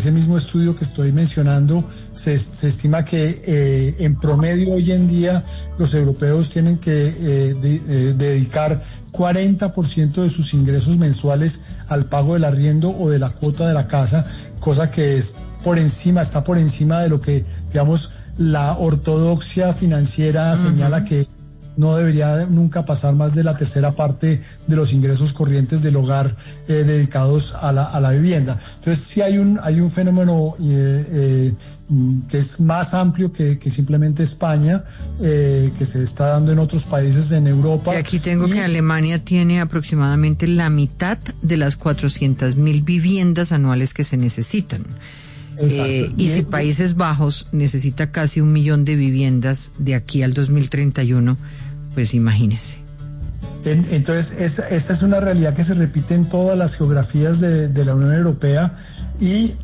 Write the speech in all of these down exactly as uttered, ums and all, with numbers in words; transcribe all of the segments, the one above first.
ese mismo estudio que estoy mencionando, se, se estima que eh, en promedio hoy en día los europeos tienen que eh, de, eh, dedicar cuarenta por ciento de sus ingresos mensuales al pago del arriendo o de la cuota de la casa, cosa que es por encima, está por encima de lo que, digamos, la ortodoxia financiera uh-huh. señala que no debería nunca pasar más de la tercera parte de los ingresos corrientes del hogar eh, dedicados a la, a la vivienda. Entonces sí hay un, hay un fenómeno eh, eh, que es más amplio que, que simplemente España, eh, que se está dando en otros países en Europa. Y aquí tengo y, que Alemania tiene aproximadamente la mitad de las cuatrocientas mil viviendas anuales que se necesitan. Eh, y si Países Bajos necesita casi un millón de viviendas de aquí al dos mil treinta y uno, pues imagínese. En, entonces, esta, esta es una realidad que se repite en todas las geografías de, de la Unión Europea y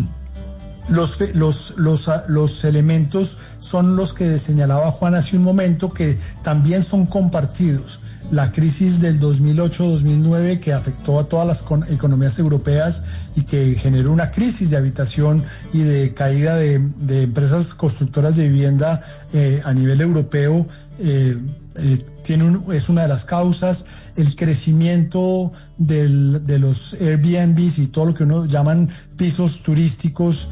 los, los, los, los elementos son los que señalaba Juan hace un momento, que también son compartidos. La crisis del dos mil ocho dos mil nueve que afectó a todas las con, economías europeas y que generó una crisis de habitación y de caída de, de empresas constructoras de vivienda eh, a nivel europeo, eh, eh, tiene un, es una de las causas. El crecimiento del, de los Airbnbs y todo lo que uno llaman pisos turísticos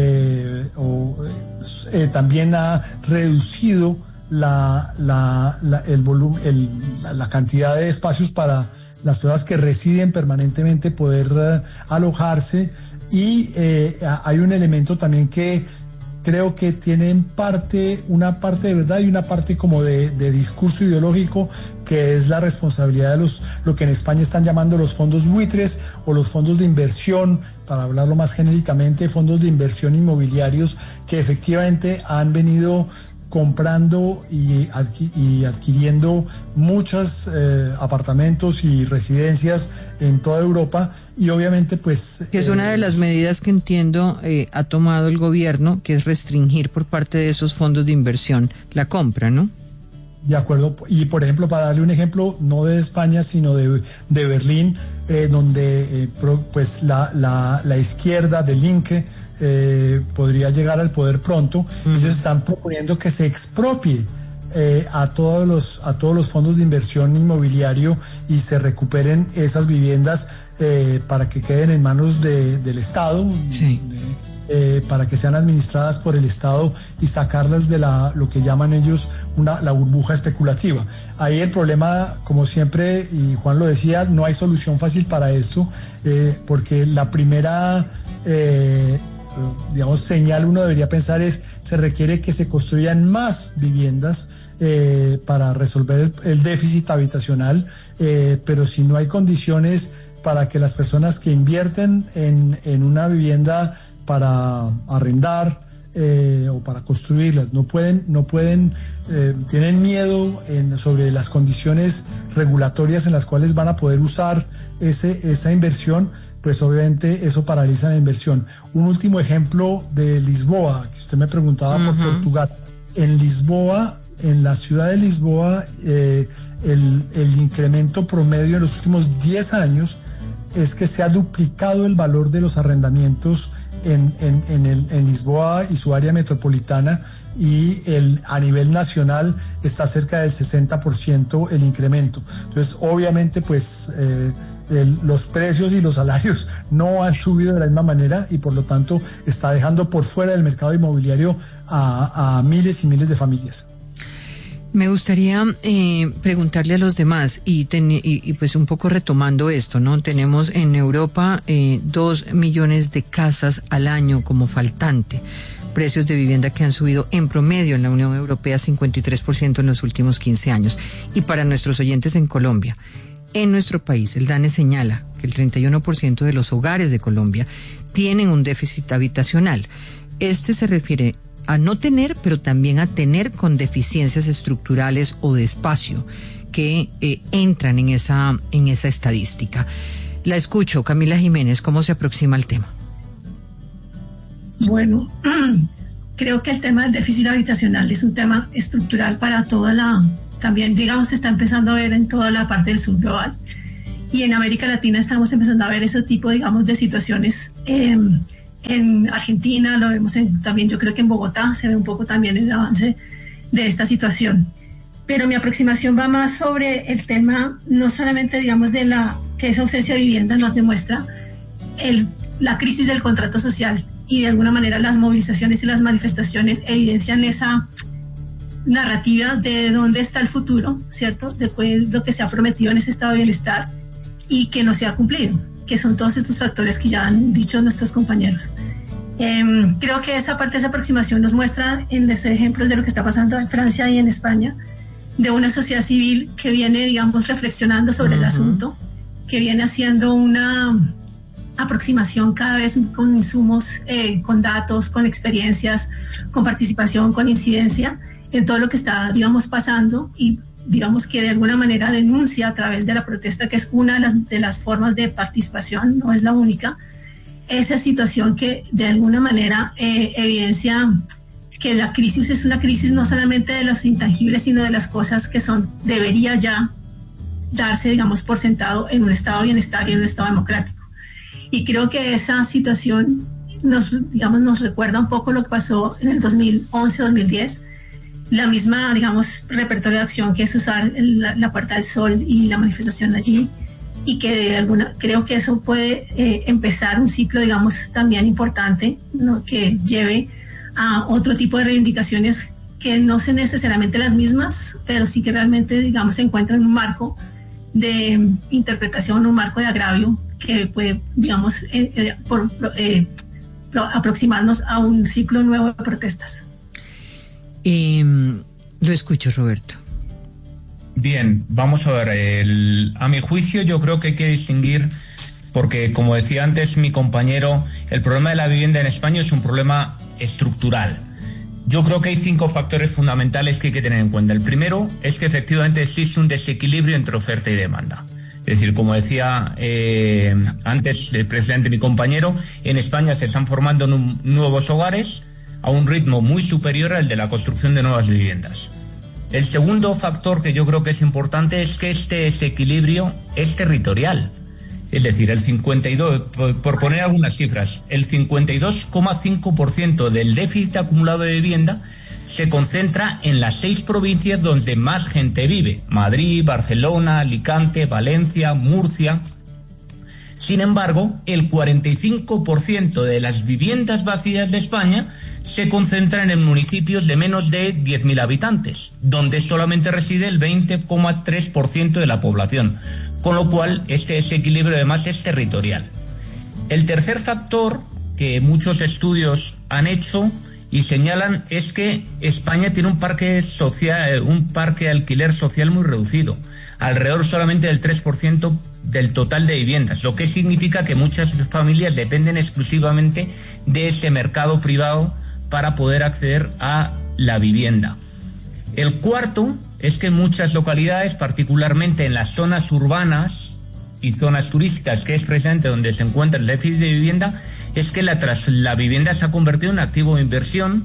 eh, o, eh, también ha reducido La, la, la, el volumen, el, la cantidad de espacios para las personas que residen permanentemente poder uh, alojarse y eh, hay un elemento también que creo que tiene en parte, una parte de verdad y una parte como de, de discurso ideológico, que es la responsabilidad de los, lo que en España están llamando los fondos buitres o los fondos de inversión, para hablarlo más genéricamente, fondos de inversión inmobiliarios que efectivamente han venido comprando y, adqui- y adquiriendo muchos eh, apartamentos y residencias en toda Europa y obviamente pues... Que es una eh, de las medidas que entiendo eh, ha tomado el gobierno, que es restringir por parte de esos fondos de inversión la compra, ¿no? De acuerdo, y por ejemplo, para darle un ejemplo, no de España, sino de, de Berlín, eh, donde eh, pro, pues la, la, la izquierda de Linke eh, podría llegar al poder pronto. Uh-huh. Ellos están proponiendo que se expropie eh, a todos los a todos los fondos de inversión inmobiliario y se recuperen esas viviendas eh, para que queden en manos de, del Estado. Sí. De, Eh, para que sean administradas por el Estado y sacarlas de la lo que llaman ellos una la burbuja especulativa. Ahí el problema, como siempre, y Juan lo decía, no hay solución fácil para esto, eh, porque la primera eh, digamos señal uno debería pensar es se requiere que se construyan más viviendas eh, para resolver el, el déficit habitacional, eh, pero si no hay condiciones para que las personas que invierten en, en una vivienda para arrendar eh, o para construirlas no pueden no pueden eh, tienen miedo en, sobre las condiciones regulatorias en las cuales van a poder usar ese esa inversión, pues obviamente eso paraliza la inversión. Un último ejemplo de Lisboa, que usted me preguntaba uh-huh. por Portugal. En Lisboa, en la ciudad de Lisboa, eh, el, el incremento promedio en los últimos diez años es que se ha duplicado el valor de los arrendamientos En, en, en, el, en Lisboa y su área metropolitana, y el, a nivel nacional está cerca del sesenta por ciento el incremento. Entonces, obviamente, pues eh, el, los precios y los salarios no han subido de la misma manera y por lo tanto está dejando por fuera del mercado inmobiliario a, a miles y miles de familias. Me gustaría eh, preguntarle a los demás y, ten, y, y pues un poco retomando esto, ¿no? Tenemos en Europa eh, dos millones de casas al año como faltante, precios de vivienda que han subido en promedio en la Unión Europea cincuenta y tres por ciento en los últimos quince años. Y para nuestros oyentes en Colombia, en nuestro país, el DANE señala que el treinta y uno por ciento de los hogares de Colombia tienen un déficit habitacional. Este se refiere a no tener, pero también a tener con deficiencias estructurales o de espacio que eh, entran en esa, en esa estadística. La escucho, Camila Jiménez, ¿cómo se aproxima el tema? Bueno, creo que el tema del déficit habitacional es un tema estructural para toda la, también digamos se está empezando a ver en toda la parte del sur global, y en América Latina estamos empezando a ver ese tipo, digamos, de situaciones eh, en Argentina, lo vemos en, también yo creo que en Bogotá se ve un poco también el avance de esta situación. Pero mi aproximación va más sobre el tema, no solamente digamos de la que esa ausencia de vivienda nos demuestra el, la crisis del contrato social, y de alguna manera las movilizaciones y las manifestaciones evidencian esa narrativa de dónde está el futuro, ¿cierto? Después lo que se ha prometido en ese estado de bienestar y que no se ha cumplido, que son todos estos factores que ya han dicho nuestros compañeros. Eh, creo que esa parte de esa aproximación nos muestra en los ejemplos de lo que está pasando en Francia y en España, de una sociedad civil que viene, digamos, reflexionando sobre uh-huh. el asunto, que viene haciendo una aproximación cada vez con insumos, eh, con datos, con experiencias, con participación, con incidencia en todo lo que está, digamos, pasando, y digamos que de alguna manera denuncia a través de la protesta, que es una de las, de las formas de participación, no es la única, esa situación que de alguna manera eh, evidencia que la crisis es una crisis no solamente de los intangibles, sino de las cosas que son, debería ya darse, digamos, por sentado en un estado de bienestar y en un estado democrático. Y creo que esa situación nos, digamos, nos recuerda un poco lo que pasó en el dos mil once dos mil diez, la misma, digamos, repertorio de acción que es usar la, la Puerta del Sol y la manifestación allí, y que de alguna, creo que eso puede eh, empezar un ciclo, digamos, también importante, ¿no? Que lleve a otro tipo de reivindicaciones que no son necesariamente las mismas, pero sí que realmente, digamos, se encuentran en un marco de interpretación, un marco de agravio que puede, digamos, eh, eh, por, eh, aproximarnos a un ciclo nuevo de protestas. Eh, lo escucho, Roberto. Bien, vamos a ver, el, a mi juicio yo creo que hay que distinguir, porque como decía antes mi compañero, el problema de la vivienda en España es un problema estructural. Yo creo que hay cinco factores fundamentales que hay que tener en cuenta. El primero es que efectivamente existe un desequilibrio entre oferta y demanda. Es decir, como decía eh, antes el presidente, mi compañero, en España se están formando nuevos hogares a un ritmo muy superior al de la construcción de nuevas viviendas. El segundo factor que yo creo que es importante es que este desequilibrio es territorial. Es decir, el cincuenta y dos, por poner algunas cifras, el cincuenta y dos coma cinco por ciento del déficit acumulado de vivienda se concentra en las seis provincias donde más gente vive: Madrid, Barcelona, Alicante, Valencia, Murcia. Sin embargo, el cuarenta y cinco por ciento de las viviendas vacías de España se concentran en municipios de menos de diez mil habitantes, donde solamente reside el veinte coma tres por ciento de la población, con lo cual este desequilibrio además es territorial. El tercer factor que muchos estudios han hecho y señalan es que España tiene un parque social, un parque de alquiler social muy reducido, alrededor solamente del tres por ciento del total de viviendas, lo que significa que muchas familias dependen exclusivamente de ese mercado privado para poder acceder a la vivienda. El cuarto es que en muchas localidades, particularmente en las zonas urbanas y zonas turísticas, que es precisamente donde se encuentra el déficit de vivienda, es que la, tras, la vivienda se ha convertido en un activo de inversión.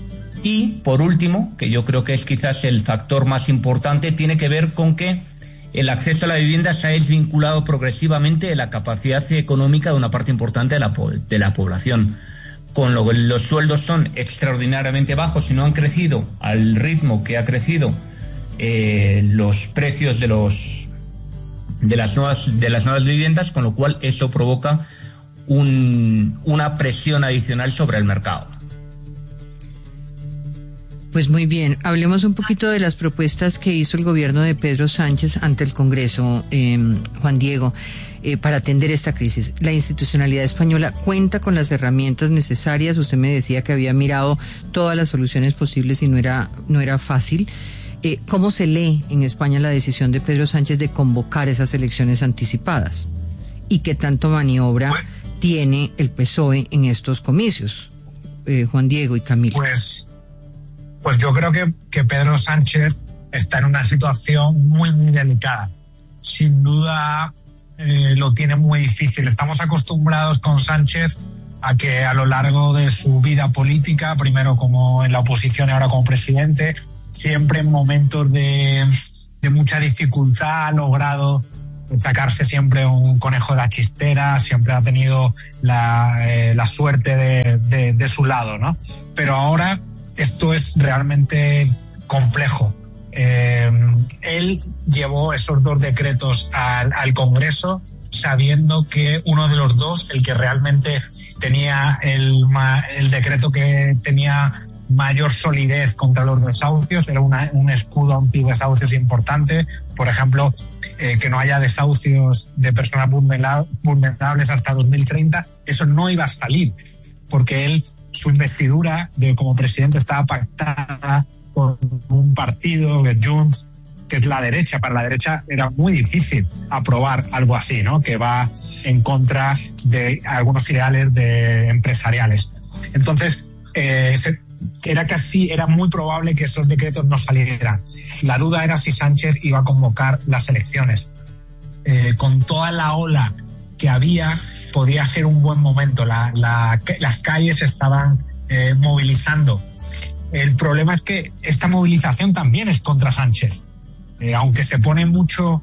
Y, por último, que yo creo que es quizás el factor más importante, tiene que ver con que el acceso a la vivienda se ha desvinculado progresivamente de la capacidad económica de una parte importante de la, de la población. Con lo que los sueldos son extraordinariamente bajos y no han crecido al ritmo que ha crecido eh, los precios de los de las nuevas de las nuevas viviendas, con lo cual eso provoca un, una presión adicional sobre el mercado. Pues muy bien, hablemos un poquito de las propuestas que hizo el gobierno de Pedro Sánchez ante el Congreso, eh, Juan Diego, eh, para atender esta crisis. La institucionalidad española cuenta con las herramientas necesarias. Usted me decía que había mirado todas las soluciones posibles y no era, no era fácil. Eh, ¿Cómo se lee en España la decisión de Pedro Sánchez de convocar esas elecciones anticipadas? ¿Y qué tanto maniobra bueno, tiene el P S O E en estos comicios? Eh, Juan Diego y Camilo. Pues... Pues yo creo que, que Pedro Sánchez está en una situación muy, muy delicada. Sin duda eh, lo tiene muy difícil. Estamos acostumbrados con Sánchez a que a lo largo de su vida política, primero como en la oposición y ahora como presidente, siempre en momentos de, de mucha dificultad ha logrado sacarse siempre un conejo de la chistera, siempre ha tenido la, eh, la suerte de, de, de su lado, ¿no? Pero ahora esto es realmente complejo. Eh, él llevó esos dos decretos al, al Congreso sabiendo que uno de los dos, el que realmente tenía el, el decreto que tenía mayor solidez contra los desahucios, era una, un escudo antidesahucios importante, por ejemplo, eh, que no haya desahucios de personas vulnerables hasta dos mil treinta, eso no iba a salir, porque él, su investidura de como presidente estaba pactada con un partido, de Junts, que es la derecha. Para la derecha era muy difícil aprobar algo así, ¿no? Que va en contra de algunos ideales de empresariales. Entonces, eh, se, era casi, era muy probable que esos decretos no salieran. La duda era si Sánchez iba a convocar las elecciones. Eh, con toda la ola que había, podía ser un buen momento. La, la, las calles estaban eh, movilizando. El problema es que esta movilización también es contra Sánchez. Eh, aunque se pone mucho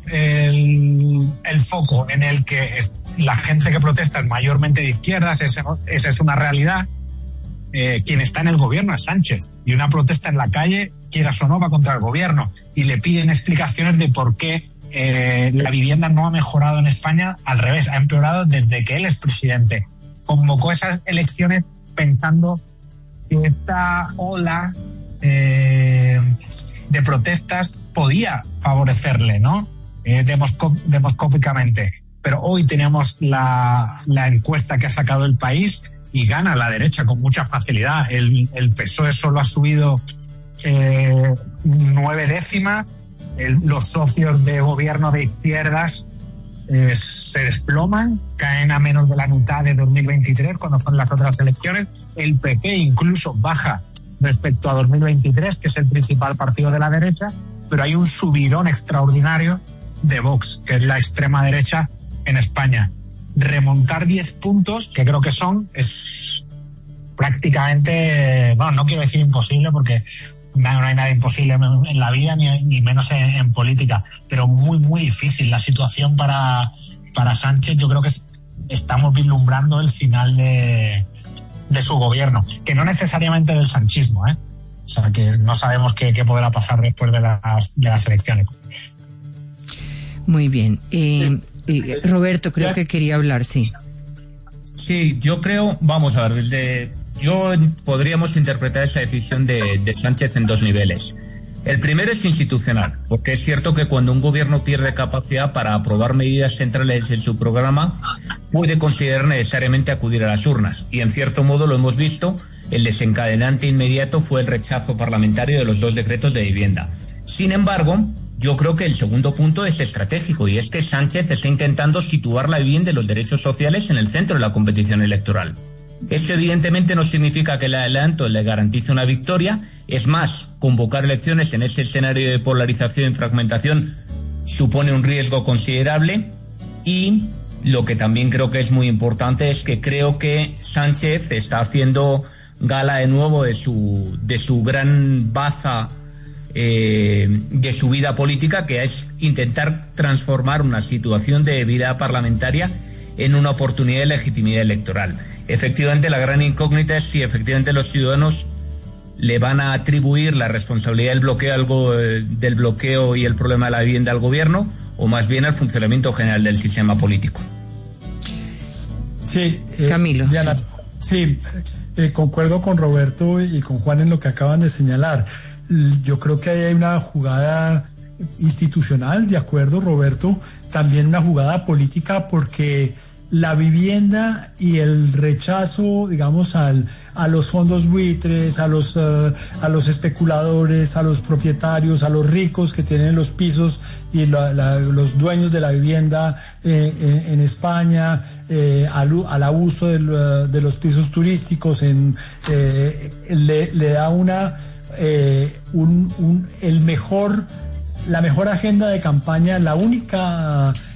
el, el foco en el que es, la gente que protesta es mayormente de izquierdas, esa, esa es una realidad, eh, quien está en el gobierno es Sánchez. Y una protesta en la calle, quieras o no, va contra el gobierno. Y le piden explicaciones de por qué eh, la vivienda no ha mejorado en España. Al revés, ha empeorado desde que él es presidente. Convocó esas elecciones pensando que esta ola eh, de protestas podía favorecerle, ¿no? Eh, demoscó- demoscópicamente. Pero hoy tenemos la, la encuesta que ha sacado El País y gana la derecha con mucha facilidad. El, el P S O E solo ha subido eh, nueve décimas. El, los socios de gobierno de izquierdas eh, se desploman, caen a menos de la mitad de dos mil veintitrés, cuando fueron las otras elecciones. El P P incluso baja respecto a dos mil veintitrés, que es el principal partido de la derecha, pero hay un subidón extraordinario de Vox, que es la extrema derecha en España. Remontar diez puntos, que creo que son, es prácticamente, bueno, no quiero decir imposible, porque no hay nada imposible en la vida, ni, ni menos en, en política, pero muy, muy difícil la situación para, para Sánchez. Yo creo que es, estamos vislumbrando el final de de su gobierno, que no necesariamente del sanchismo, ¿eh? O sea, que no sabemos qué, qué podrá pasar después de las, de las elecciones. Muy bien. Eh, eh, Roberto, creo que quería hablar, sí. Sí, yo creo, vamos a ver, desde yo podríamos interpretar esa decisión de, de Sánchez en dos niveles. El primero es institucional, porque es cierto que cuando un gobierno pierde capacidad para aprobar medidas centrales en su programa, puede considerar necesariamente acudir a las urnas. Y en cierto modo lo hemos visto, el desencadenante inmediato fue el rechazo parlamentario de los dos decretos de vivienda. Sin embargo, yo creo que el segundo punto es estratégico, y es que Sánchez está intentando situar la vivienda y los derechos sociales en el centro de la competición electoral. Esto evidentemente no significa que el adelanto le garantice una victoria. Es más, convocar elecciones en ese escenario de polarización y fragmentación supone un riesgo considerable. Y lo que también creo que es muy importante es que creo que Sánchez está haciendo gala de nuevo de su, de su gran baza eh, de su vida política, que es intentar transformar una situación de vida parlamentaria en una oportunidad de legitimidad electoral. Efectivamente, la gran incógnita es si efectivamente los ciudadanos le van a atribuir la responsabilidad del bloqueo, algo, eh, del bloqueo y el problema de la vivienda al gobierno, o más bien al funcionamiento general del sistema político. Sí, eh, Camilo. Diana, sí, eh, concuerdo con Roberto y con Juan en lo que acaban de señalar. Yo creo que ahí hay una jugada institucional, de acuerdo, Roberto, también una jugada política, porque la vivienda y el rechazo, digamos, al, a los fondos buitres, a los, uh, a los especuladores, a los propietarios, a los ricos que tienen los pisos y la, la, los dueños de la vivienda eh, en, en España, eh, al, al abuso del, uh, de los pisos turísticos, en, eh, le, le da una, eh, un, un, el mejor, la mejor agenda de campaña, la única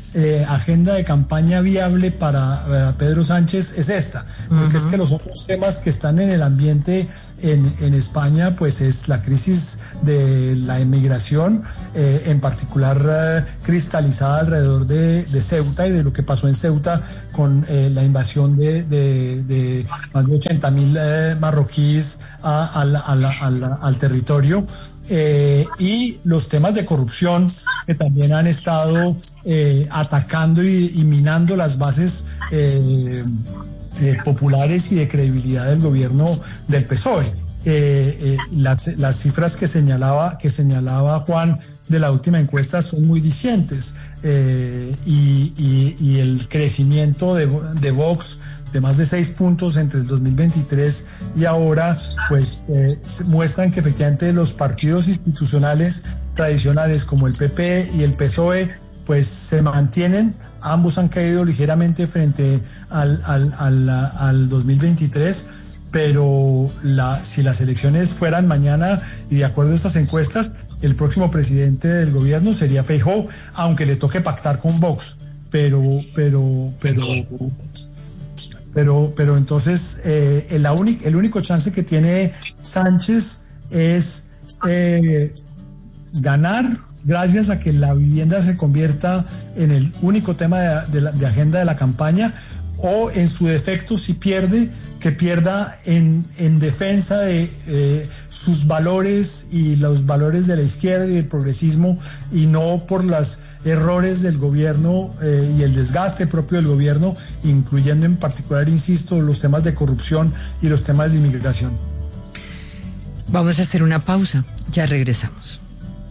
eh, agenda de campaña viable para, para Pedro Sánchez es esta, porque uh-huh. es que los otros temas que están en el ambiente en, en España, pues es la crisis de la inmigración, eh, en particular eh, cristalizada alrededor de, de Ceuta y de lo que pasó en Ceuta con eh, la invasión de, de, de más de ochenta mil eh, marroquíes a, a la, a la, a la, al territorio. Eh, y los temas de corrupción que también han estado eh, atacando y, y minando las bases eh, eh, populares y de credibilidad del gobierno del P S O E. Eh, eh, las, las cifras que señalaba que señalaba Juan de la última encuesta son muy dicientes, eh, y, y, y el crecimiento de, de Vox de más de seis puntos entre el dos mil veintitrés y ahora, pues eh, muestran que efectivamente los partidos institucionales tradicionales como el P P y el P S O E pues se mantienen. Ambos han caído ligeramente frente al, al, al, al dos mil veintitrés, pero la, si las elecciones fueran mañana y de acuerdo a estas encuestas, el próximo presidente del gobierno sería Feijóo, aunque le toque pactar con Vox, pero pero pero Pero, pero entonces eh, el, la única, el único chance que tiene Sánchez es eh, ganar gracias a que la vivienda se convierta en el único tema de, de, la, de agenda de la campaña, o en su defecto, si pierde, que pierda en, en defensa de eh, sus valores y los valores de la izquierda y del progresismo, y no por los errores del gobierno eh, y el desgaste propio del gobierno, incluyendo en particular, insisto, los temas de corrupción y los temas de inmigración. Vamos a hacer una pausa, ya regresamos.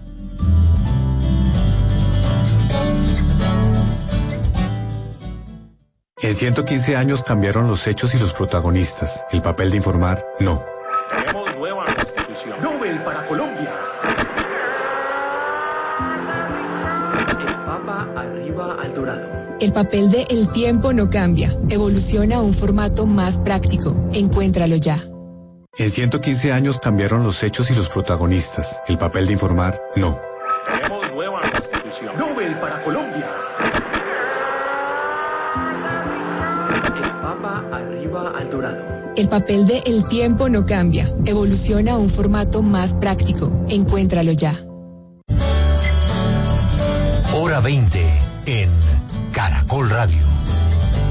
En ciento quince años cambiaron los hechos y los protagonistas. El papel de informar, no. Tenemos nueva constitución. Nobel para Colombia. El Papa arriba al Dorado. El papel de El tiempo no cambia. Evoluciona a un formato más práctico. Encuéntralo ya. En ciento quince años cambiaron los hechos y los protagonistas. El papel de informar, no. Tenemos nueva constitución. Nobel para Colombia. Arriba al Dorado. El papel de El tiempo no cambia. Evoluciona a un formato más práctico. Encuéntralo ya. Hora veinte en Caracol Radio.